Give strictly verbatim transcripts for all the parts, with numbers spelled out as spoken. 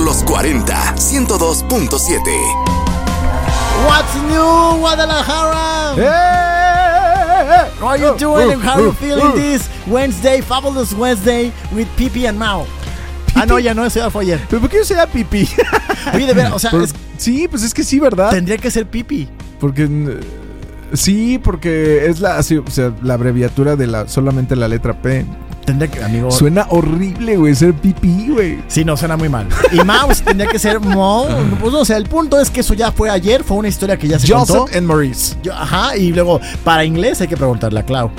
Los cuarenta, ciento dos punto siete. What's new, Guadalajara? Hey! How are you doing and how are you feeling this Wednesday, Fabulous Wednesday with Pipi and Mau? Ah, no, ya no, eso ya fue ayer. ¿Pero por qué yo sería Pipi? Oye, de verdad, o sea, Por, es, sí, pues es que sí, ¿verdad? tendría que ser Pipi. Porque uh, sí, porque es la, así, o sea, la abreviatura de la solamente la letra P. Tendría que, amigo. Suena horrible, güey, ser Pipi, güey. Sí, no, suena muy mal. Y Mouse tendría que ser Mo. Pues, o sea, el punto es que eso ya fue ayer, fue una historia que ya se Joseph contó. and Maurice. Yo, ajá, y luego, para inglés hay que preguntarle a Clau.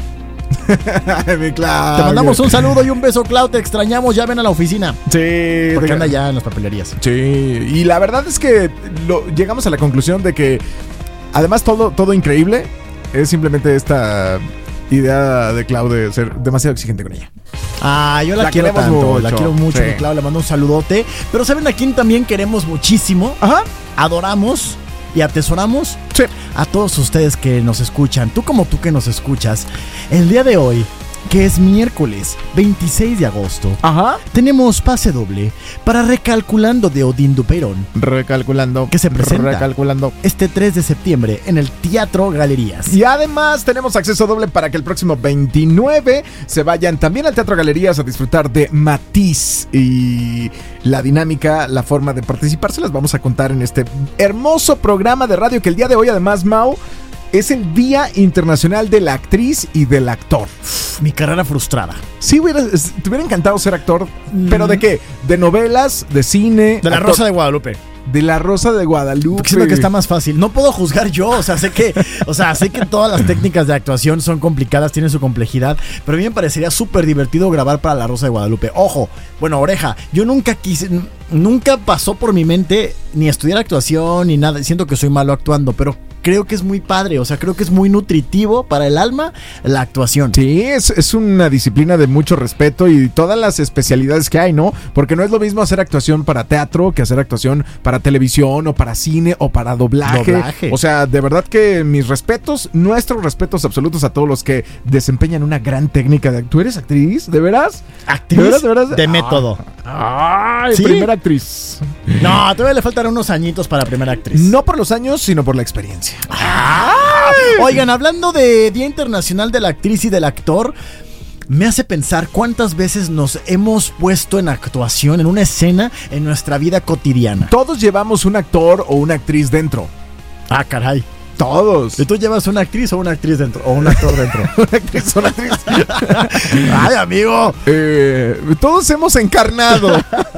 Mi Clau. Te mandamos un saludo y un beso, Clau, te extrañamos, ya ven a la oficina. Sí. Porque de... anda ya en las papelerías. Sí, y la verdad es que lo, llegamos a la conclusión de que además todo, todo increíble es simplemente esta idea de Clau de ser demasiado exigente con ella. Ah, yo la, La quiero queremos tanto, mucho. la quiero mucho, Sí. mi Clau, le mando un saludote. Pero ¿saben a quién también queremos muchísimo? Ajá. Adoramos y atesoramos Sí. a todos ustedes que nos escuchan. Tú como tú que nos escuchas. El día de hoy, que es miércoles veintiséis de agosto, Ajá. tenemos pase doble para Recalculando de Odín Dupeirón, Recalculando. que se presenta Recalculando. este tres de septiembre en el Teatro Galerías. Y además tenemos acceso doble para que el próximo veintinueve se vayan también al Teatro Galerías a disfrutar de Matiz. Y la dinámica, la forma de participar se las vamos a contar en este hermoso programa de radio que el día de hoy, además, Mau, es el Día Internacional de la Actriz y del Actor. Mi carrera frustrada. Sí, hubiera, te hubiera encantado ser actor, Mm. ¿pero de qué? ¿De novelas? ¿De cine? De la actor- Rosa de Guadalupe. De la Rosa de Guadalupe. Porque siento que está más fácil. No puedo juzgar yo, o sea, sé que, o sea, sé que todas las técnicas de actuación son complicadas, tienen su complejidad, pero a mí me parecería súper divertido grabar para La Rosa de Guadalupe. Ojo, bueno, oreja, yo nunca quise, n- nunca pasó por mi mente ni estudiar actuación ni nada. Siento que soy malo actuando, pero creo que es muy padre, o sea, creo que es muy nutritivo para el alma la actuación. Sí, es, es una disciplina de mucho respeto y todas las especialidades que hay, ¿no? Porque no es lo mismo hacer actuación para teatro que hacer actuación para televisión o para cine o para doblaje. Doblaje. O sea, de verdad que mis respetos, nuestros respetos absolutos a todos los que desempeñan una gran técnica de... ¿Tú eres actriz? ¿De veras? Actriz ¿De veras, de veras? de método. ¡Ay! ¿Sí? Primera actriz. No, todavía le faltan unos añitos para primera actriz. No por los años, sino por la experiencia. Oigan, hablando de Día Internacional de la Actriz y del Actor, me hace pensar cuántas veces nos hemos puesto en actuación, en una escena, en nuestra vida cotidiana. Todos llevamos un actor o una actriz dentro. Ah, caray. Todos. ¿Y tú llevas una actriz o una actriz dentro? O un actor dentro. Una actriz, una actriz. Ay, amigo. Eh, todos hemos encarnado.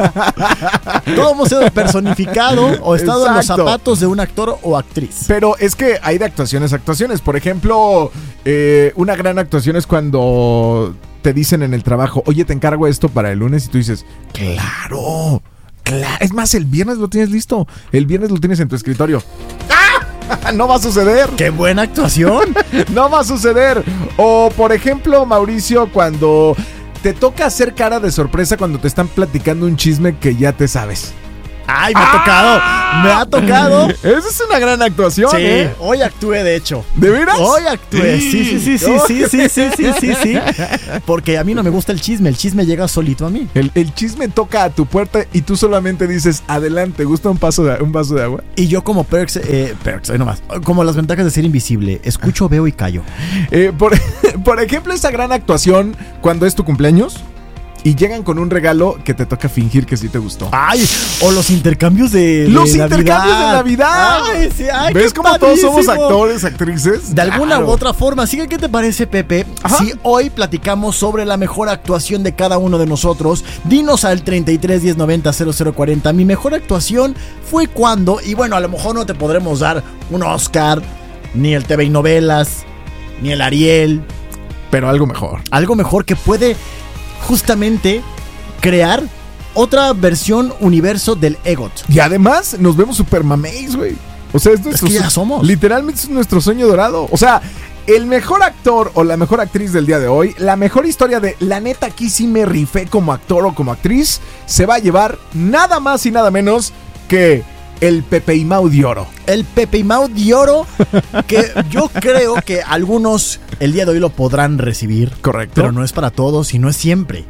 Todos hemos sido personificado o estado en los Exacto. zapatos de un actor o actriz. Pero es que hay de actuaciones a actuaciones. Por ejemplo, eh, una gran actuación es cuando te dicen en el trabajo, oye, te encargo esto para el lunes, y tú dices, claro, claro. Es más, el viernes lo tienes listo. El viernes lo tienes en tu escritorio. ¡Ah! No va a suceder. ¡Qué buena actuación! No va a suceder. O, por ejemplo, Mauricio, cuando te toca hacer cara de sorpresa cuando te están platicando un chisme que ya te sabes. ¡Ay, me ha tocado! ¡Me ha tocado! Esa es una gran actuación, Sí, ¿eh? hoy actué, de hecho. ¿De veras? Hoy actué, sí, sí, sí, sí, sí, sí, sí, sí, sí, sí. Porque a mí no me gusta el chisme, el chisme llega solito a mí. El, el chisme toca a tu puerta y tú solamente dices, adelante, ¿gusta un, paso de, un vaso de agua? Y yo como perks, eh, perks, ahí nomás, como las ventajas de ser invisible, escucho, veo y callo. Eh, por, por ejemplo, esa gran actuación cuando es tu cumpleaños y llegan con un regalo que te toca fingir que sí te gustó. ¡Ay! O los intercambios de, de ¡Los Navidad. intercambios de Navidad! ¡Ay, sí! ¡Ay, ¿Ves qué cómo todos somos padrísimo! actores, actrices? De alguna Claro. u otra forma. Así que, ¿qué te parece, Pepe? Ajá. Si hoy platicamos sobre la mejor actuación de cada uno de nosotros, dinos al treinta y tres diez noventa cero cero cuarenta. Mi mejor actuación fue cuando, y bueno, a lo mejor no te podremos dar un Oscar, ni el T V y novelas, ni el Ariel. Pero algo mejor. Algo mejor que puede justamente crear otra versión universo del EGOT. Y además nos vemos super mameis, güey. O sea, es nuestro que ya su- somos. Literalmente es nuestro sueño dorado. O sea, el mejor actor o la mejor actriz del día de hoy, la mejor historia de la neta aquí sí me rifé como actor o como actriz, se va a llevar nada más y nada menos que el Pepe y Mau de Oro. El Pepe y Mau de Oro, que yo creo que algunos el día de hoy lo podrán recibir. Correcto. Pero no es para todos y no es siempre.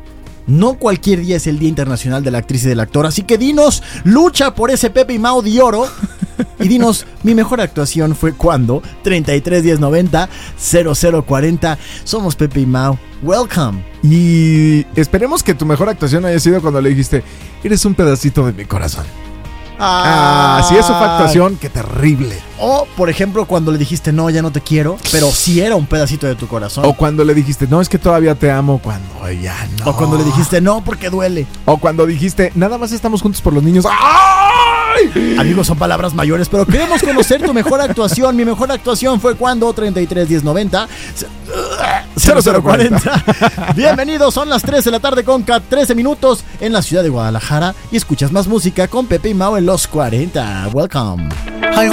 no cualquier día es el Día Internacional de la Actriz y del Actor, así que dinos, lucha por ese Pepe y Mau de oro. Y dinos, mi mejor actuación fue cuando treinta y tres diez noventa cero cero cuarenta. Somos Pepe y Mau. Welcome. Y esperemos que tu mejor actuación haya sido cuando le dijiste, eres un pedacito de mi corazón. Ah, si eso fue actuación, qué terrible. O, por ejemplo, cuando le dijiste, no, ya no te quiero, pero sí era un pedacito de tu corazón. O cuando le dijiste, no, es que todavía te amo, cuando ya no. O cuando le dijiste, no, porque duele. O cuando dijiste, nada más estamos juntos por los niños. ¡Ay! Amigos, son palabras mayores, pero queremos conocer tu mejor actuación. Mi mejor actuación fue cuando treinta y tres diez noventa cero cero cuarenta. Bienvenidos, son las tres de la tarde con trece minutos en la ciudad de Guadalajara y escuchas más música con Pepe y Mau en los cuarenta. Welcome.